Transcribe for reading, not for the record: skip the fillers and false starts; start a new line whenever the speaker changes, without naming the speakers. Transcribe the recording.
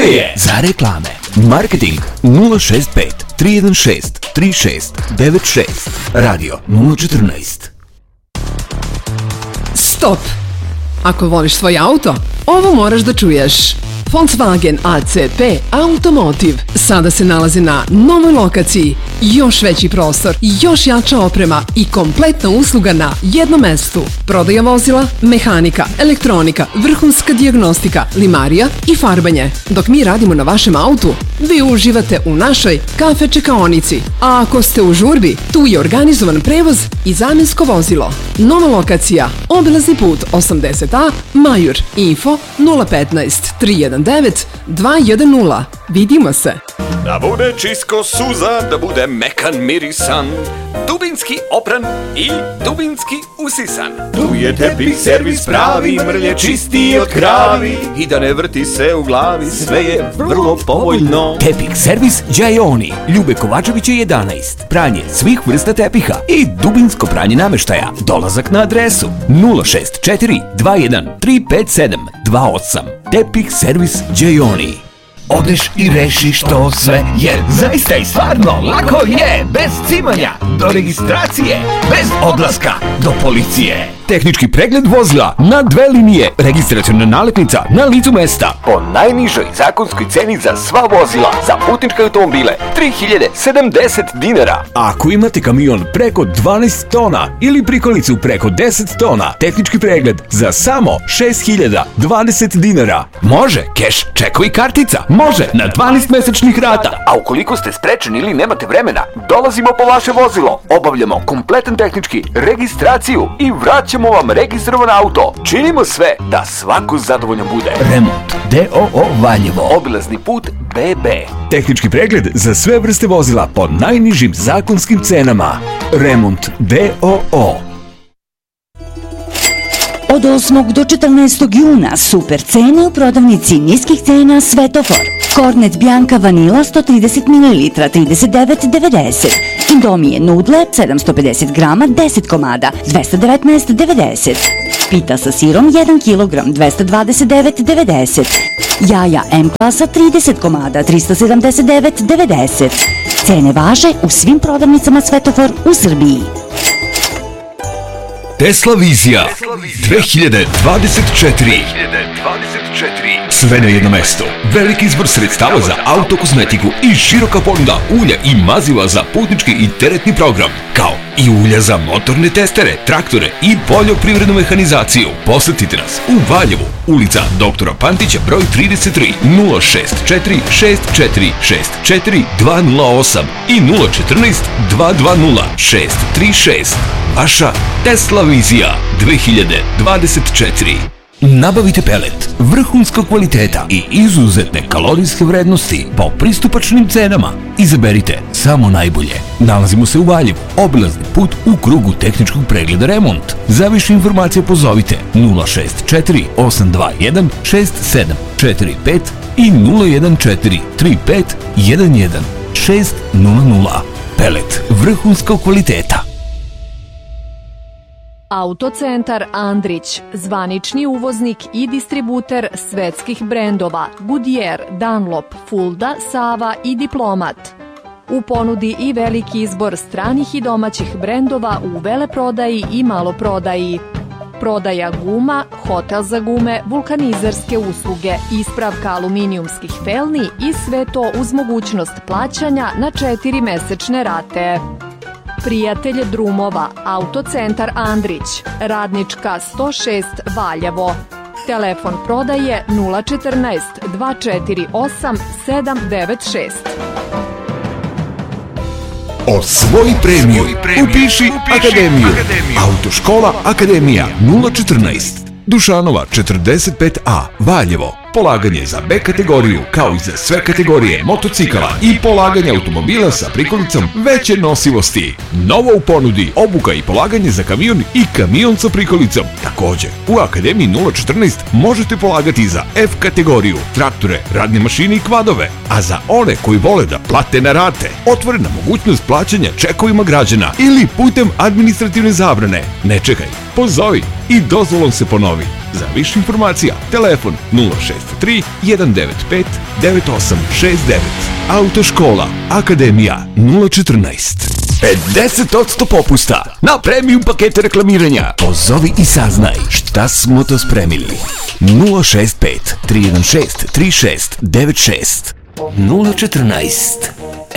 je za reklame. Marketing 065 316 3696. Radio 014.
Stop! Ako voliš svoj auto, ovo moraš da čuješ. Volkswagen ACP Automotive sada se nalazi na novoj lokaciji. Još veći prostor, još jača oprema i kompletna usluga na jednom mestu. Prodaja vozila, mehanika, elektronika, vrhunska dijagnostika, limarija i farbanje. Dok mi radimo na vašem autu, vi uživate u našoj kafe čekaonici. A ako ste u žurbi, tu je organizovan prevoz i zamjensko vozilo. Nova lokacija, obilazni put 80A, Majur, info 015 319 210. Vidimo se!
Da bude čisto suza, da bude mekan mirisan, dubinski opran i dubinski usisan. Tu je tepih servis pravi, mrlje čisti od kravi i da ne vrti se u glavi, sve je vrlo povoljno.
Tepih servis Đajoni, Ljube Kovačevića 11. Pranje svih vrsta tepiha i dubinsko pranje nameštaja. Dolazak na adresu 064 21 357 28. Tepih servis Đajoni. Odeš i rešiš to sve, jer zaista i stvarno lako je, bez cimanja, do registracije, bez odlaska do policije. Tehnički pregled vozila na 2 linije, registraciona nalepnica na licu mesta. Po najnižoj zakonskoj ceni za sva vozila, za putničke automobile, 3070 dinara. Ako imate kamion preko 12 tona ili prikolicu preko 10 tona, tehnički pregled za samo 6020 dinara. Može, keš, čekovi kartica. Može, na 12 mesečnih rata. A ukoliko ste sprečeni ili nemate vremena, dolazimo po vaše vozilo, obavljamo kompletan tehnički, registraciju i vraćamo vam registrovan auto. Činimo sve da svako zadovoljan bude. Remont DOO Valjevo, obilazni put BB. Tehnički pregled za sve vrste vozila po najnižim zakonskim cenama. Remont DOO.
Od 8. do 14. juna super cene u prodavnici niskih cena Svetofor. Kornet Bianca Vanila 130 ml 39,90. Indomije nudle 750 grama 10 komada 219,90. Pita sa sirom 1 kg 229,90. Jaja M klasa 30 komada 379,90. Cene važe u svim prodavnicama Svetofor u Srbiji.
Tesla Vizija 2024. Sve na jedno mesto. Veliki izbor sredstava za autokozmetiku i široka ponuda ulja i maziva za putnički i teretni program, kao i ulja za motorne testere, traktore i poljoprivrednu mehanizaciju. Posetite nas u Valjevu, ulica Doktora Pantića broj 33, 064 64 64 208 i 014 220 636. Vaša Tesla Vizija 2024.
Nabavite pelet vrhunskog kvaliteta i izuzetne kalorijske vrednosti po pristupačnim cenama. Izaberite samo najbolje. Nalazimo se u Valjevu, obilazni put u krugu tehničkog pregleda Remont. Za više informacije pozovite 064 821 6745 i 014 35 11 600. Pelet vrhunskog kvaliteta.
Autocentar Andrić, zvanični uvoznik i distributer svetskih brendova Goodyear, Dunlop, Fulda, Sava i Diplomat. U ponudi i veliki izbor stranih i domaćih brendova u veleprodaji i maloprodaji. Prodaja guma, hotel za gume, vulkanizerske usluge, ispravka aluminijumskih felni i sve to uz mogućnost plaćanja na 4 mesečne rate. Prijatelj drumova, Autocentar Andrić, Radnička 106 Valjevo. Telefon prodaje 014 248 796.
Osvoji premiju, upiši Akademiju. Autoškola Akademija 014. Dušanova 45A, Valjevo. Polaganje za B kategoriju, kao i za sve kategorije motocikala i polaganje automobila sa prikolicom veće nosivosti. Novo u ponudi, obuka i polaganje za kamion i kamion sa prikolicom. Također, u Akademiji 014 možete polagati za F kategoriju, traktore, radne mašine i kvadove. A za one koji vole da plate na rate, otvorena mogućnost plaćanja čekovima građana ili putem administrativne zabrane. Ne čekaj, pozovi i dozvolom se ponovi. Za više informacija, telefon 063 195 9869. Autoškola Akademija 014.
50% popusta na premium pakete reklamiranja. Pozovi i saznaj šta smo to spremili. 065 316 3696. 014.